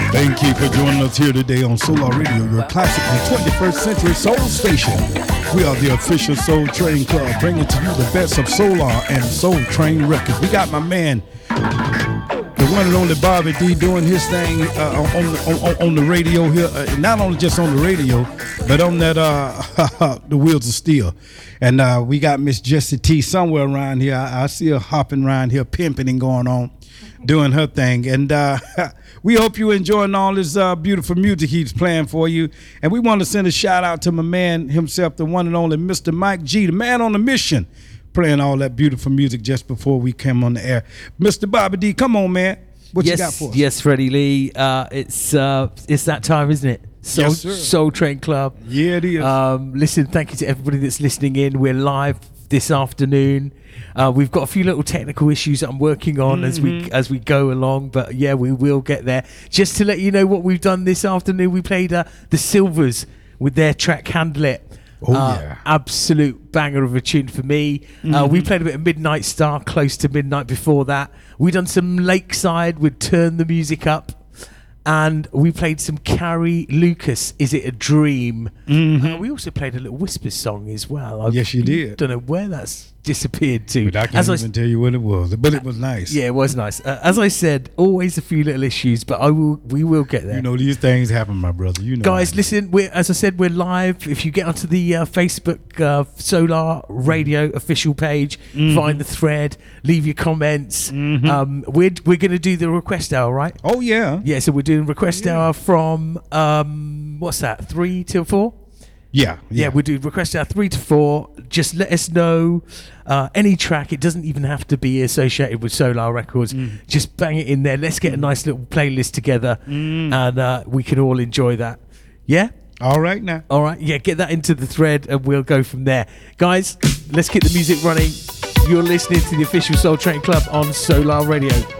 Thank you for joining us here today on Solar Radio, your classic and 21st century soul station. We are the official Soul Train Club, bringing to you the best of Solar and Soul Train records. We got my man, the one and only Bobby D, doing his thing on the radio here. Not only just on the radio, but on that the Wheels of Steel. And we got Miss Jessie T somewhere around here. I see her hopping around here, pimping and going on, doing her thing. And we hope you're enjoying all this beautiful music he's playing for you. And we want to send a shout out to my man himself, the one and only Mr. Mike G, the man on a mission, playing all that beautiful music just before we came on the air. Mr. Bobby D, come on, man. What you got for us? Yes, Freddie Lee. It's that time, isn't it? Soul Train Club. Yeah, it is. Listen, thank you to everybody that's listening in. We're live this afternoon. We've got a few little technical issues that I'm working on as we go along, but yeah, we will get there. Just to let you know what we've done this afternoon, we played the Silvers with their track Handle It. Absolute banger of a tune for me. We played a bit of Midnight Star close to midnight before that. We done some Lakeside with Turn the Music Up, and we played some Carrie Lucas, Is It a Dream? We also played a little Whispers song as well. Yes, you did. Don't know where that's disappeared to. But I can't even tell you what it was, but it was nice. Yeah, it was nice. As I said, always a few little issues, but we will get there. You know, these things happen, my brother. You know, guys, listen. As I said, we're live. If you get onto the Facebook Solar Radio official page, find the thread, leave your comments. We're going to do the request hour, right? Oh yeah. Yeah. So we're doing request hour from what's that? 3 till 4. Yeah, we'll do request hour 3 to 4. Just let us know any track. It doesn't even have to be associated with Solar Records. Just bang it in there. Let's get a nice little playlist together, and we can all enjoy that. Yeah? All right now. All right, yeah, get that into the thread, and we'll go from there. Guys, let's keep the music running. You're listening to the official Soul Train Club on Solar Radio.